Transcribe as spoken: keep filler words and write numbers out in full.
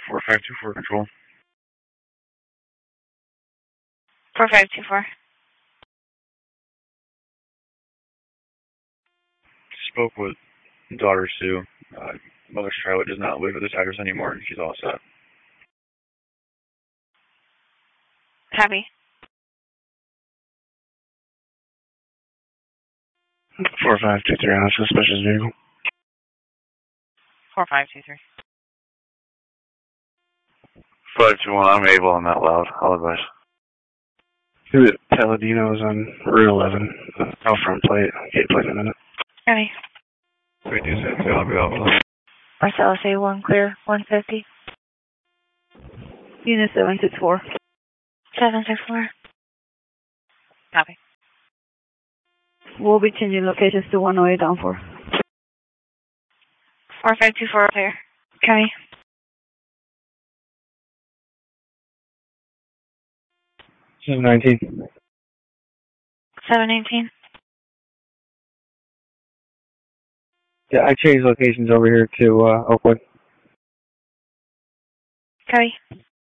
four five two four control. four five two four. Spoke with daughter Sue. Uh, Mother Charlotte does not live at this address anymore. She's all set. Copy. four five two three on a suspicious vehicle. four five two three. five two one, I'm able, I'm not loud. I'll advise. Who it? Palladino's on Route eleven. Uh, out front plate. Gate plate in a minute. Copy. three two six, I'll be out. Marcellus A one clear, one fifty. Unit seven six four. seven six four. Copy. We'll be changing locations to one oh eight down four. four five two four clear. Copy. seven nineteen. seven eighteen. Yeah, I changed locations over here to uh, Oakwood. Copy.